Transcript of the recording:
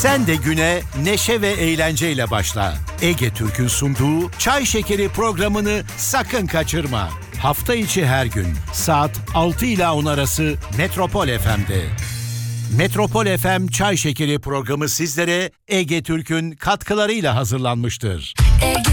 Sen de güne neşe ve eğlenceyle başla. Ege Türk'ün sunduğu Çay Şekeri programını sakın kaçırma. Hafta içi her gün saat 6 ile 10 arası Metropol FM'de. Metropol FM Çay Şekeri programı sizlere Ege Türk'ün katkılarıyla hazırlanmıştır. Ege